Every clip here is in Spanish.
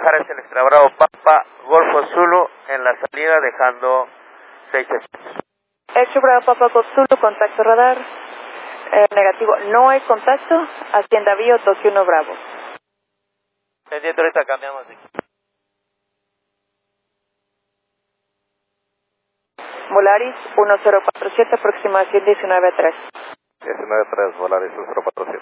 Guadalajara es el Extra Bravo Papa Golfo Zulu en la salida dejando 6 segundos. Extra Bravo Papa Golfo Zulu, contacto radar. Negativo, no hay contacto. Hacienda Bio, Tokio 1 Bravo. Pendiente, ahorita cambiamos de equipo. Volaris 1047, aproximación 19-3. 19-3, Volaris 1047.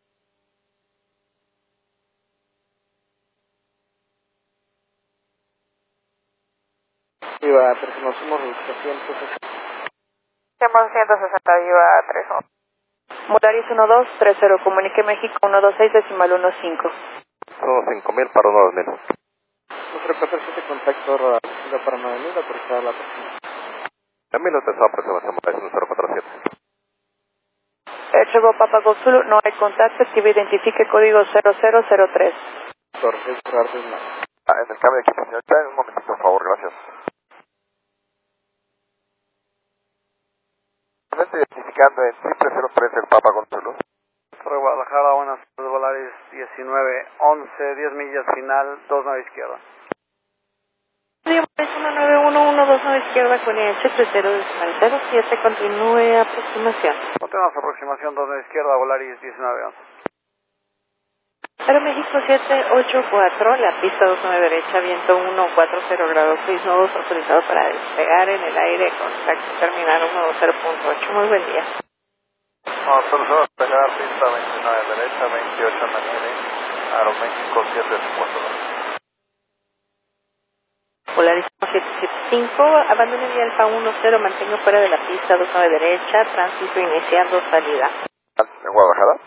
Viva 3, nos somos 360. Hacemos 160, Viva 31. Volaris 1230, comunique México 126 decimal 15. Son 5000 para 9000. 447, contacto radar. Siga para 9000, autorizada la próxima. En minutos aproximación Volaris 1047. Extra Bravo Papa Golfo Zulu, no hay contacto. Active identifique código 0003. Torres, radar de más. En el cambio de equipo, señor Chávez, un momentito, por favor, gracias. Identificando en 0003 el Papa Golfo Zulu. Torre Guadalajara, buenas tardes, Volaris 1911, 10 millas final, 29 izquierda. Volaris 191129 izquierda con IH30 continúe aproximación. Continuamos aproximación 29 izquierda, Volaris 1911. Aeroméxico 784, la pista 29 derecha, viento 140 grados 6 nodos, autorizado para despegar en el aire, contacto terminal 120.8. Muy buen día. Autorizado a despegar, pista 29 derecha, 28 manera, Aeroméxico 784. Volaris 775, abandone vía Alfa 10, mantenga fuera de la pista 29 derecha, tránsito iniciando salida. ¿En Guadalajara?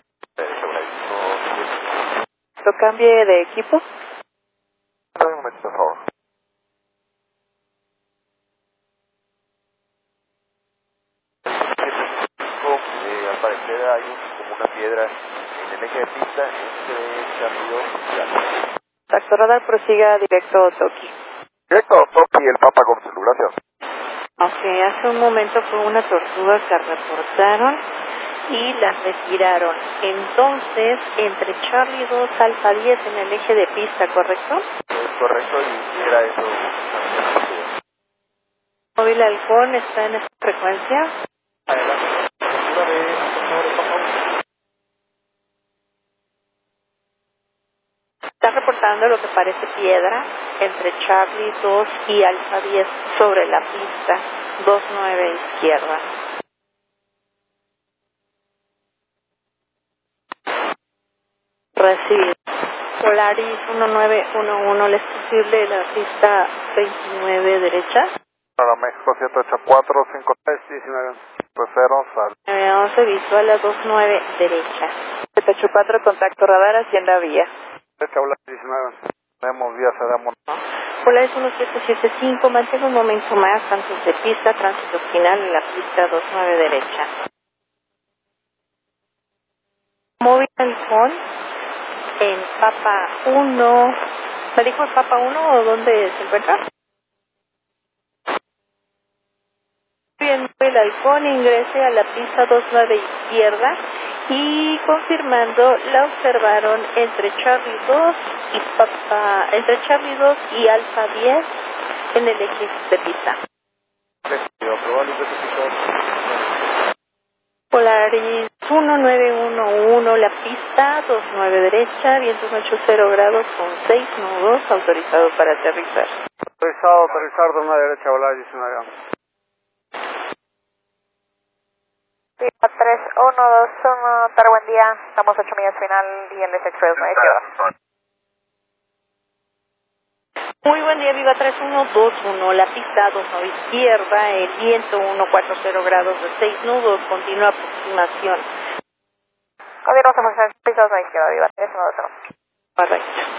¿Lo cambie de equipo? Un momentito, por favor. Al parecer hay como una piedra en el eje de pista entre Charlie y Alfa. Contacto radar, prosiga directo Toki. Directo, Toki, el Papa Golfo Zulu, gracias. Aunque hace un momento fue una tortuga que reportaron y las retiraron. Entonces, entre Charlie 2, Alfa 10 en el eje de pista, ¿correcto? Es correcto, y era eso. Móvil Halcón está en esa frecuencia. Adelante. Está reportando lo que parece piedra entre Charlie 2 y Alfa 10 sobre la pista 29 izquierda. Recibido. Volaris 1911, ¿le es posible la pista 29 derecha? Para México 784, 53, 19, 0, sal. 11 visual a 29 derecha. 784, contacto radar, Hacienda Vía. Derecha, Volaris 19. Tenemos vía, se damos. Volaris 1775, mantenga un momento más antes de pista, tránsito final en la pista 29 derecha. Móvil Halcón en Papa 1. ¿Me dijo el Papa 1 o dónde se encuentra? Bien, el Halcón ingrese a la pista 29 izquierda y confirmando la observaron entre Charlie 2 y Alfa 10 en el eje de pista. Volaris 1911, la pista 29 derecha, vientos 80 grados con 6 nudos, autorizado para aterrizar. Autorizado 29 derecha, Volaris 1911. 3121, Tar, buen día. Estamos 8 millas final y el Express 9 izquierda. Muy buen día, Viva 3121, la pista 29 izquierda, el viento 140 grados de 6 nudos, continua aproximación. Continuamos a pista 29 izquierda, Viva 3121. Correcto.